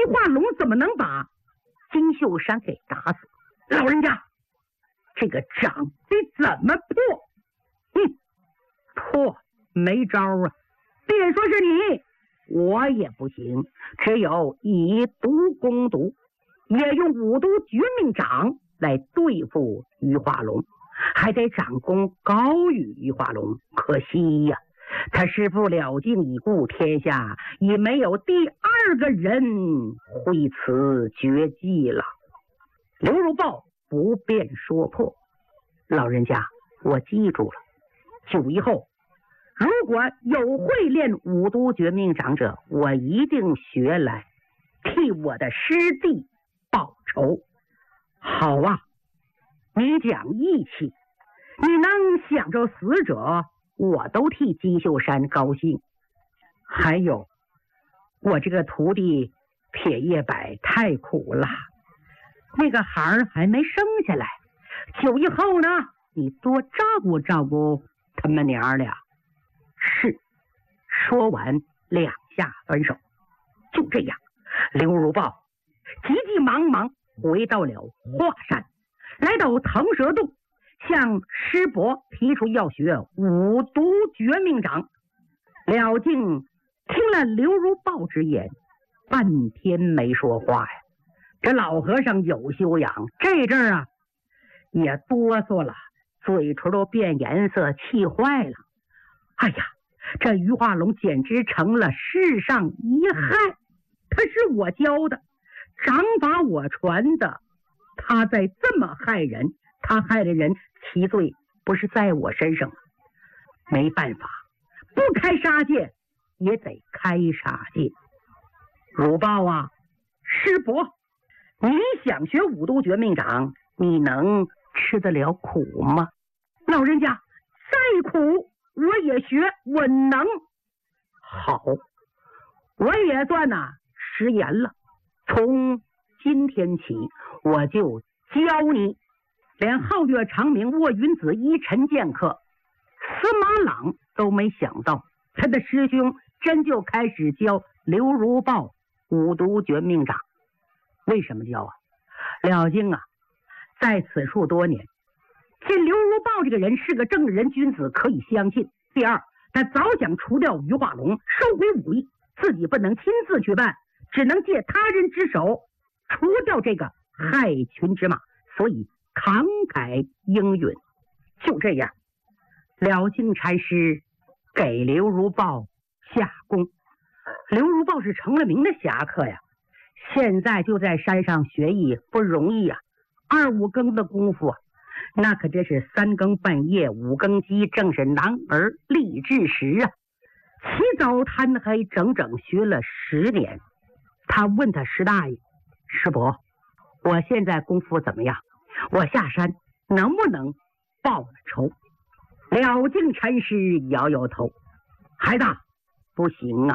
化龙怎么能把金秀山给打死？老人家，这个账得怎么破？破没招啊！别说是你，我也不行，只有以毒攻毒，也用五毒绝命掌来对付于化龙，还得长功高于于化龙。可惜呀，他师父了竟已故，天下已没有第二个人会此绝技了。刘如豹不便说破。老人家，我记住了，久以后如果有会练五毒绝命掌者，我一定学来替我的师弟报仇。好啊，你讲义气，你能想着死者，我都替金秀山高兴。还有，我这个徒弟铁叶柏太苦了，那个孩儿还没生下来，久以后呢，你多照顾照顾他们娘俩。是。说完，两下分手。就这样，刘如豹急急忙忙回到了华山，来到腾蛇洞，向师伯提出要学五毒绝命掌。了竟听了刘如豹之言，半天没说话呀。这老和尚有修养，这阵儿啊也哆嗦了，嘴唇都变颜色，气坏了。哎呀，这于化龙简直成了世上一害，他是我教的，掌法我传的，他在这么害人，他害的人其罪不是在我身上吗？没办法，不开杀戒也得开杀戒。如豹啊，师伯，你想学五毒绝命掌，你能吃得了苦吗？老人家，再苦我也学，我能。好，我也算食言了，从今天起我就教你。连皓月长明、卧云子、依陈剑客司马朗都没想到，他的师兄真就开始教刘如豹五毒绝命掌。为什么教啊？了竟在此处多年，见刘如豹这个人是个正人君子，可以相信。第二，他早想除掉于化龙，收回武艺，自己不能亲自去办，只能借他人之手除掉这个害群之马，所以慷慨应允。就这样，了竟禅师给刘如豹下功。刘如豹是成了名的侠客呀，现在就在山上学艺不容易啊，2、5更的功夫那可真是3更半夜5更鸡，正是男儿立志时啊。起早贪黑，整整学了10年。他问他师大爷，师伯，我现在功夫怎么样？我下山能不能报了仇？了竟禅师摇摇头，孩子，不行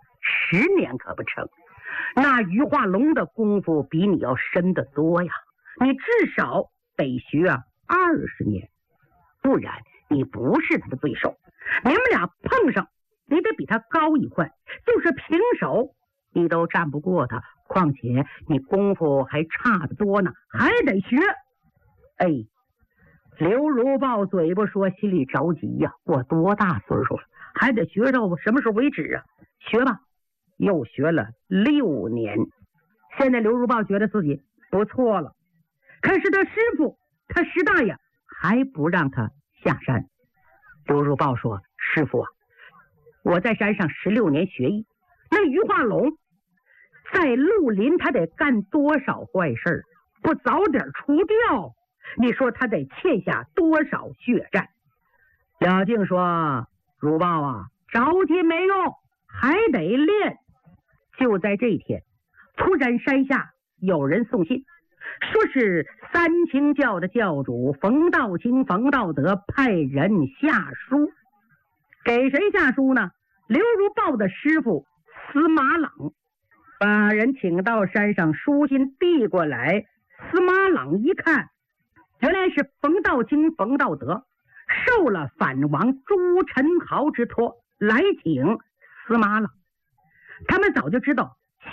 10年可不成。那于化龙的功夫比你要深得多呀，你至少得学20年，不然你不是他的对手。你们俩碰上，你得比他高一块，就是平手你都战不过他，况且你功夫还差得多呢，还得学。刘如豹嘴不说，心里着急呀，我多大岁数了，还得学到什么时候为止啊？学吧，又学了6年。现在刘如豹觉得自己不错了，可是他师父，他师大爷还不让他下山。刘如豹说，师父我在山上16年学艺，那于化龙在绿林他得干多少坏事，不早点除掉，你说他得欠下多少血债？了竟说，如豹着急没用，还得练。就在这一天，突然山下有人送信，说是三清教的教主冯道清、冯道德派人下书。给谁下书呢？刘如豹的师傅司马朗把人请到山上，书信递过来。司马朗一看，原来是冯道清、冯道德受了反王朱宸濠之托，来请司马朗。他们早就知道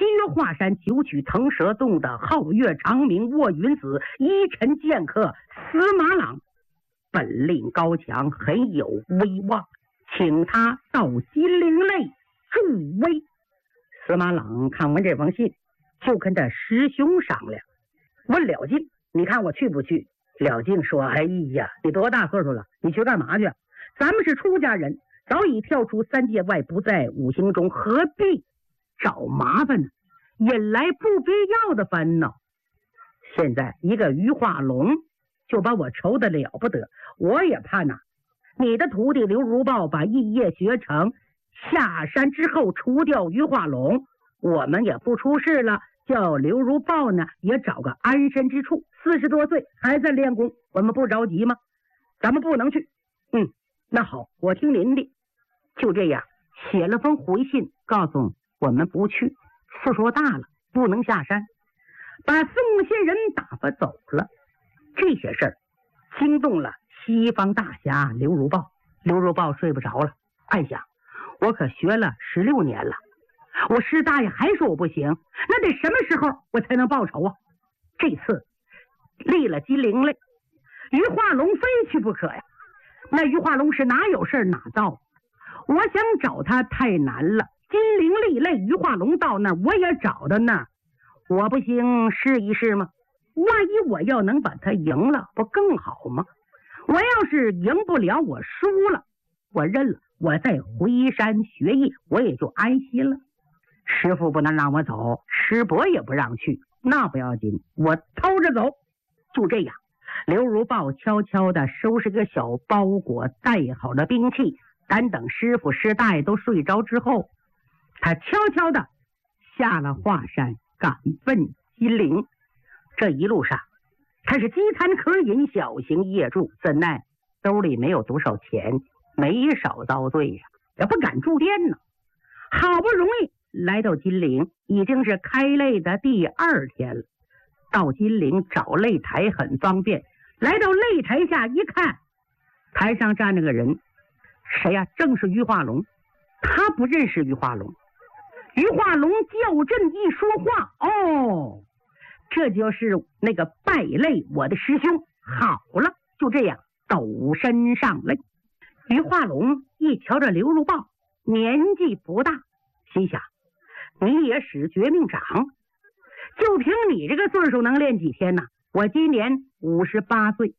岳华山，九曲腾蛇洞的皓月长明卧云子，一臣剑客司马朗，本领高强，很有威望，请他到金陵内助威。司马朗看完这封信，就跟他师兄商量，问了敬，你看我去不去？了敬说，哎呀，你多大岁数了，你去干嘛去？咱们是出家人，早已跳出三界外，不在五行中，何必找麻烦呢？引来不必要的烦恼。现在一个于化龙就把我愁得了不得，我也怕呢。你的徒弟刘如豹把异业学成，下山之后除掉于化龙，我们也不出事了，叫刘如豹呢也找个安身之处。40多岁还在练功，我们不着急吗？咱们不能去。那好，我听您的。就这样写了封回信，告诉我们不去，岁数大了不能下山，把送信人打发走了。这些事儿惊动了西方大侠刘如豹。刘如豹睡不着了，暗想，我可学了16年了，我师大爷还说我不行，那得什么时候我才能报仇啊？这次立了金陵嘞，于化龙非去不可呀。那于化龙是哪有事哪到，我想找他太难了。金陵立类，于化龙到那儿我也找到那儿，我不行试一试吗？万一我要能把他赢了，不更好吗？我要是赢不了，我输了，我认了，我再回山学艺，我也就安心了。师父不能让我走，师伯也不让去，那不要紧，我偷着走。就这样，刘如豹悄悄地收拾个小包裹，带好了兵器，等师傅师大爷都睡着之后，他悄悄地下了华山，赶奔金陵。这一路上他是饥餐渴饮，小行夜住，怎奈兜里没有多少钱，没少遭罪呀，也不敢住店呢。好不容易来到金陵，已经是开擂的第2天了。到金陵找擂台很方便，来到擂台下一看，台上站着个人，谁呀？正是于化龙。他不认识于化龙。于化龙较阵一说话，哦，这就是那个败类我的师兄。好了，就这样抖身上擂。于化龙一瞧着刘如豹年纪不大，心想，你也使绝命掌，就凭你这个岁数能练几天呢？我今年58岁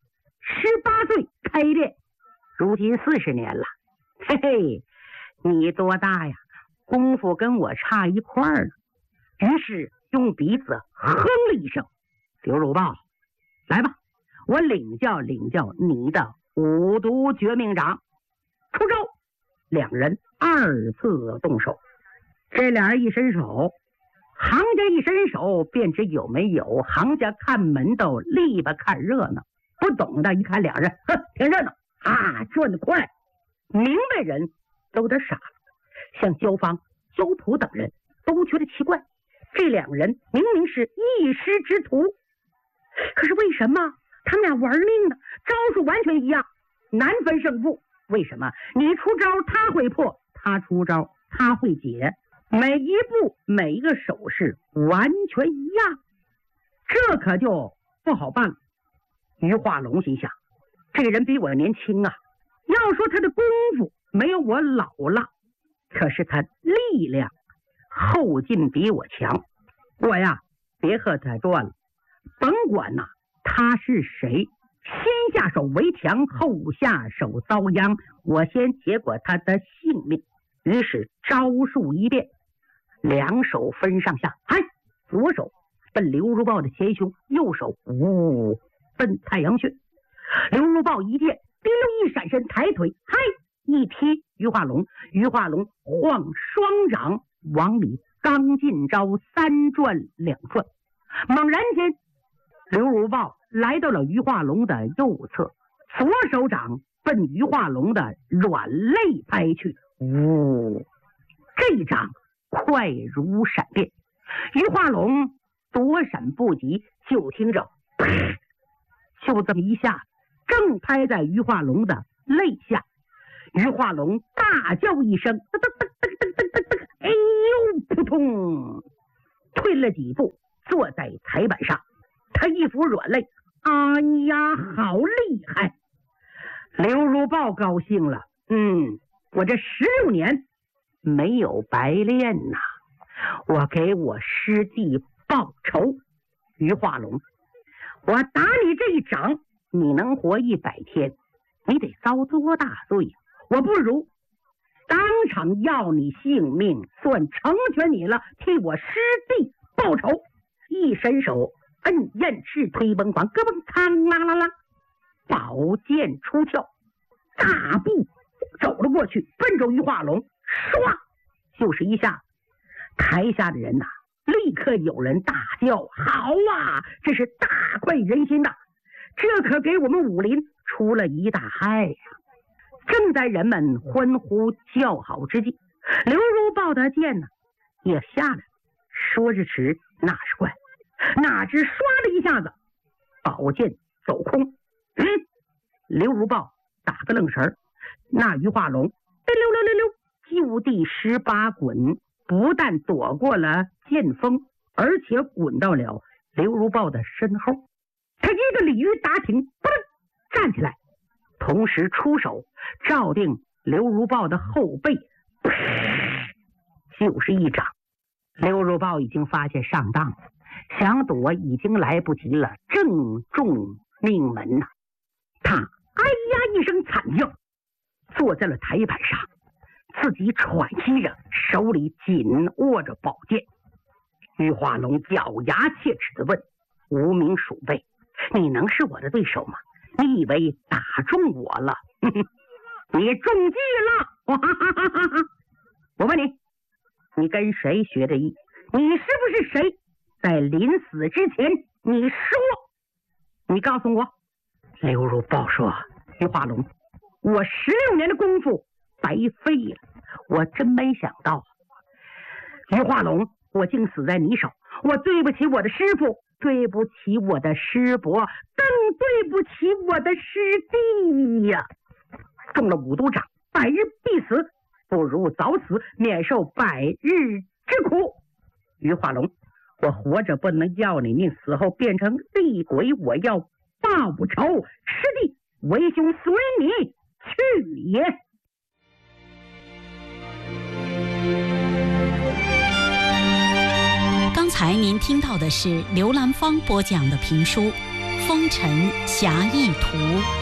，18岁开练，如今40年了。嘿嘿，你多大呀？功夫跟我差一块儿呢。于是用鼻子哼了一声，刘如豹，来吧，我领教领教你的五毒绝命掌。出招，两人2次动手。这俩人一伸手，行家一伸手便知有没有，行家看门道，力吧看热闹，不懂的一看两人挺热闹啊，转得快。明白人都有点傻了，像焦芳、焦普等人都觉得奇怪，这两人明明是一师之徒，可是为什么他们俩玩命呢？招数完全一样，难分胜负。为什么你出招他会破，他出招他会解，每一步每一个手势完全一样，这可就不好办了。于化龙心想，这个人比我年轻啊，要说他的功夫没有我老了，可是他力量后劲比我强，我呀别和他转了，甭管呐他是谁，先下手为强，后下手遭殃，我先结果他的性命。于是招数一变，两手分上下，左手奔刘如豹的前胸，右手奔太阳穴。刘如豹一见，滴溜一闪身，抬腿一踢于化龙，于化龙晃双掌往里刚进招，3转2转，猛然间刘如豹来到了于化龙的右侧，左手掌奔于化龙的软肋拍去，这一掌快如闪电，于化龙躲闪不及，就听着就这么一下，正拍在于化龙的肋下。于化龙大叫一声，哎呦，扑通！ 退了几步，坐在台板上，他一副软肋。哎呀，好厉害！刘如豹高兴了，我这16年没有白练呐，我给我师弟报仇。于化龙，我打你这一掌，你能活100天，你得遭多大罪呀？我不如当场要你性命，算成全你了，替我师弟报仇。一伸手摁燕翅推崩狂，咯嘣苍啦啦啦，宝剑出鞘，大步走了过去，奔着于化龙，唰就是一下。台下的人呐，立刻有人大叫：好啊，这是大快人心呐！这可给我们武林出了一大害呀！正在人们欢呼叫好之际，刘如豹的剑呢也下来了。说时迟，那时快，哪知唰的一下子，宝剑走空。刘如豹打个愣神，那于化龙就地18滚，不但躲过了剑锋，而且滚到了刘如豹的身后。他一个鲤鱼打挺，站起来，同时出手照定刘如豹的后背，就是一掌。刘如豹已经发现上当了，想躲已经来不及了，正中命门呐！他哎呀一声惨叫，坐在了台板上，自己喘息着，手里紧握着宝剑。于化龙咬牙切齿地问：无名鼠辈，你能是我的对手吗？你以为打中我了？你中计了！我问你，你跟谁学的艺？你是不是谁？在临死之前，你说，你告诉我。刘如豹说：于化龙，我16年的功夫白费了，我真没想到。于化龙，我竟死在你手，我对不起我的师傅，对不起我的师伯，更对不起我的师弟呀！中了5毒掌，100日必死，不如早死，免受100日之苦。于化龙，我活着不能要你命，死后变成厉鬼，我要报仇。师弟，为兄随你去也。 刚才您听到的是刘兰芳播讲的评书《风尘侠义图》。